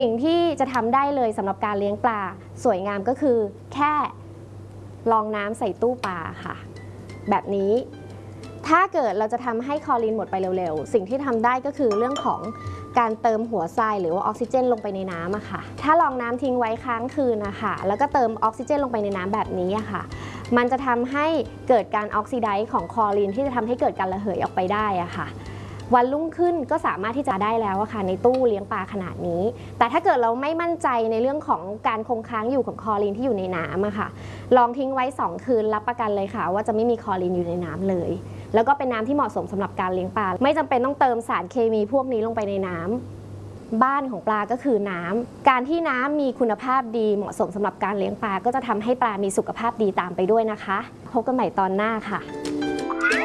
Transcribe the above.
สิ่งที่จะทำได้เลยสำหรับการเลี้ยงปลาสวยงามก็คือแค่รองน้ำใส่ตู้ปลาค่ะแบบนี้ถ้าเกิดเราจะทำให้คลอรีนหมดไปเร็วๆสิ่งที่ทำได้ก็คือเรื่องของการเติมหัวทรายหรือว่าออกซิเจนลงไปในน้ำอะค่ะถ้ารองน้ำทิ้งไว้ค้างคืนนะคะแล้วก็เติมออกซิเจนลงไปในน้ำแบบนี้อะค่ะมันจะทำให้เกิดการออกซิไดซ์ของคลอรีนที่จะทำให้เกิดการระเหยออกไปได้อะค่ะวันรุ่งขึ้นก็สามารถที่จะได้แล้วอะค่ะในตู้เลี้ยงปลาขนาดนี้แต่ถ้าเกิดเราไม่มั่นใจในเรื่องของการคงค้างอยู่ของคลอรีนที่อยู่ในน้ำอะค่ะลองทิ้งไว้2 คืนรับประกันเลยค่ะว่าจะไม่มีคลอรีนอยู่ในน้ำเลยแล้วก็เป็นน้ำที่เหมาะสมสำหรับการเลี้ยงปลาไม่จำเป็นต้องเติมสารเคมีพวกนี้ลงไปในน้ำบ้านของปลาก็คือน้ำการที่น้ำมีคุณภาพดีเหมาะสมสำหรับการเลี้ยงปลาก็จะทำให้ปลามีสุขภาพดีตามไปด้วยนะคะพบกันใหม่ตอนหน้าค่ะ